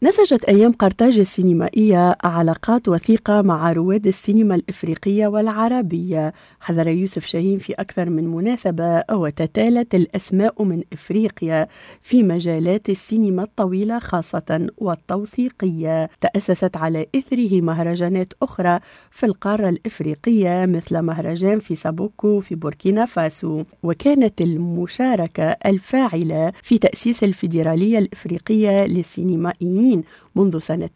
نسجت أيام قرطاج السينمائية علاقات وثيقة مع رواد السينما الإفريقية والعربية. حضر يوسف شاهين في أكثر من مناسبة وتتالت الأسماء من إفريقيا في مجالات السينما الطويلة خاصة والتوثيقية. تأسست على إثره مهرجانات أخرى في القارة الإفريقية مثل مهرجان في سابوكو في بوركينا فاسو، وكانت المشاركة الفاعلة في تأسيس الفيدرالية الإفريقية للسينمائيين منذ سنة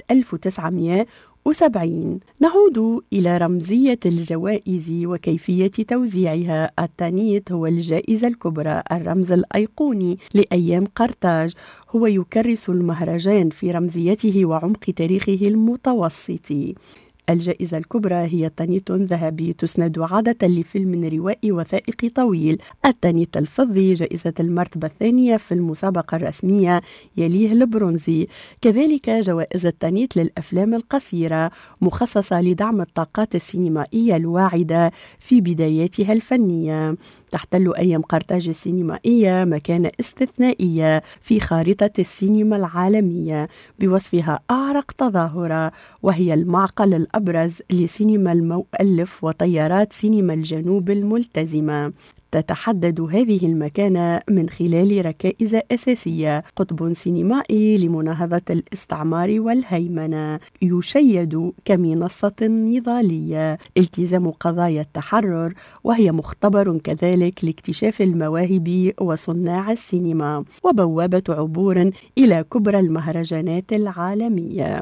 1970. نعود إلى رمزية الجوائز وكيفية توزيعها. التانيت هو الجائزة الكبرى، الرمز الأيقوني لأيام قرطاج. هو يكرس المهرجان في رمزيته وعمق تاريخه المتوسط. الجائزة الكبرى هي التانيت الذهبي، تسند عادة لفيلم روائي وثائقي طويل. التانيت الفضي جائزة المرتبة الثانية في المسابقة الرسمية، يليه البرونزي. كذلك جوائز التانيت للأفلام القصيرة، مخصصة لدعم الطاقات السينمائية الواعدة في بداياتها الفنية. تحتل أيام قرطاج السينمائية مكانة استثنائية في خارطة السينما العالمية بوصفها أعرق تظاهرة، وهي المعقل الأبرز لسينما المؤلف وطيارات سينما الجنوب الملتزمة. تتحدد هذه المكانة من خلال ركائز أساسية: قطب سينمائي لمناهضة الاستعمار والهيمنة، يشيد كمنصة نضالية، التزام قضايا التحرر، وهي مختبر كذلك لاكتشاف المواهب وصناع السينما، وبوابة عبور إلى كبرى المهرجانات العالمية،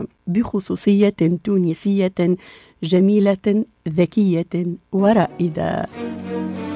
بخصوصية تونسية جميلة ذكية ورائدة.